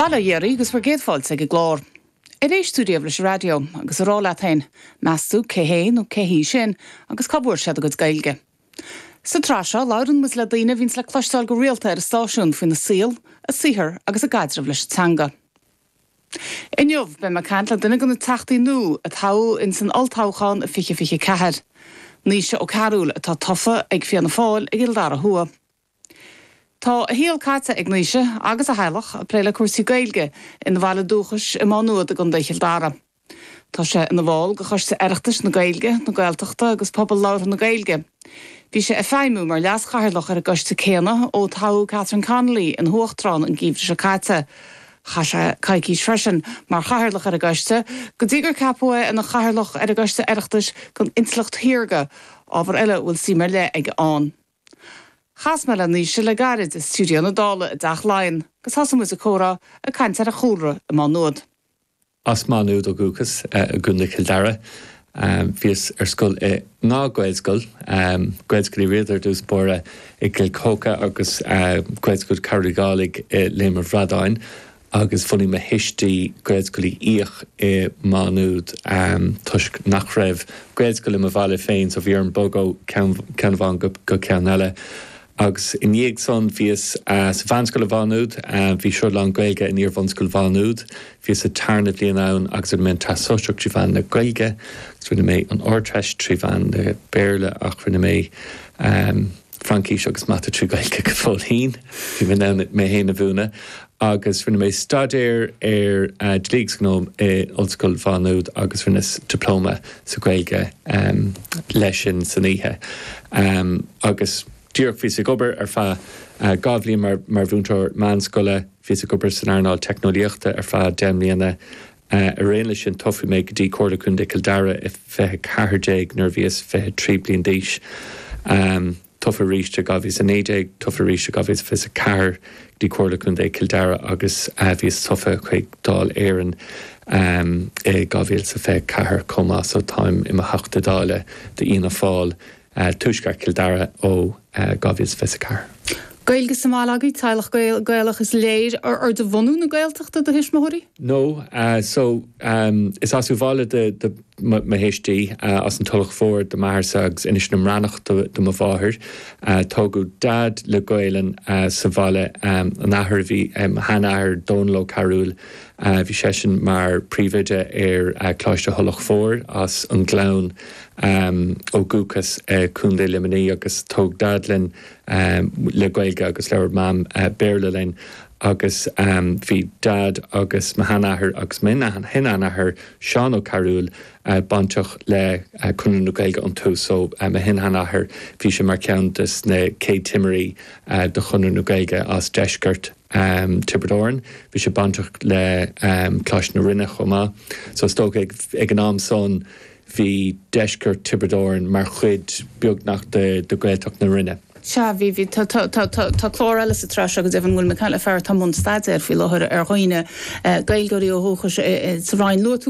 Bala dhéirí agus bhar géadfáilte go glár. Éis stúdiamh leis radio agus arála tain measú céhéin ó céhí sin agus cabúir siad agus gailge. Sa trasá láirann mus le daoine víns le cloisteáil go rialta ar a stáisiún faoin na síl, a sihir agus a gaidrah leis teanga. Inniuh be me cant le duine gona tachtaí nó a tau in san altácháin a fiche cehad. Níos se ó carúil atá tofa ag fianna fáil ag ildar a thua. Tá a híal caite ag níise agus a heilech a pléile cuasí gailge in na bhile dúchas I má nuad a gon deithildara. Tá sé in na bháil go chuir sa aireachtas na gailge, na gailteachta agus pobl láir na gailge. Bhí sé a feimú mar leas chairlach ar a goiste céna ó tau Catherine Connolly in Huachtrán an gíomh se caite. Cha sé caicís freisin mar chairlach ar a goiste, go dtígur capua in na chairlach ar a goiste aireachtas gon inslacht hiirge ábhar eile bhfuil si mar le ag an. Chas me le níos le garid is stúdio na dála a dach láin, gus hasam is a córa a caint ar a chóra I má nuad. As má nuad ó gúchas a gúnla Kildare, bhís ar scoil ná gweilscoil, gweilscoil I riadar dús bóra I Gilcóca agus gweilscoil Carrigálig lémar Bhradáin, agus funny me histí gweilscoilí íoch I má nuad tuisc nach raibh gweilscoil I má bhaile féin, so bhí ar an bogó ceanbhain go cean eile. Agus in dhéag son bhís sa bhanscoil a bhanúd, bhí seo lá gailge in íorbhanscoil bhanúd, bhís a tarna blian ann agus an men trasóiseach trí bhain na gailge, agus rinne mé an ortreis trí bhain na béirle ach rinne mé Frankís agus mata trí gailge go fóil hín, bhí me ná mé héna bhúna, agus rinne mé stadéir ar dlígs gnóm oldscoil bhanúd agus rinne diploma sa gailge leis san ihe. Agus Dúach fís a gobar ar fa gábhlíon mar bhúntar manscoile, fís a gobar san airnáil technoliaachta ar fa déimlíonna a réanla sin tofiú méid go dtí córa chun de Kildare I fethe 40 nar bhíos fethe 3 bliain d'aois. Tofa ríiste gabhís an 80, tofa ríiste gabhís fis a car dtí córa chun de Kildare agus bhís tofa chuig dál éireann gabhíil sa fethe car comá so táim I ma hachta dáile de ína fáil tuisgar Kildare ó gabhís fis a car. Gailge Somálaí teilech gailach is léir ar de bhonú na gailteachta de hisismóirí? No, so is asú bháile de ma héistí as an tulach fór de mairsags inis na mranach de ma bháthir. Tógu dad le gailen sa bháile an ahar bhí hanahar dónló carúil bhí sé sin mar príomhaide ar cláiste thulach fór as an glán ó gúchas cúndé liminí agus tóg dadlin le gailge agus leabhar mam béirle linn agus bhí dad agus mahanahar agus hinanahar Seán ó Carúil banteach le chunú gailge an tú so hinanahar bhí sé mar ceantas na cé timirí de chunú gailge as deisgurt Tibredoran, bhí sé banteach le cláis na rinne chomá, so stóg ag an am son hí deisgurt Tibredoran mar chuid beag nach de gailteach na rinne. Se bhí tá chlór eile sa tras agus bhfuil me caiile fear tá mún staid ar fí láthir ar ghaoine gailgóirí ó thóchas sa bhrain luú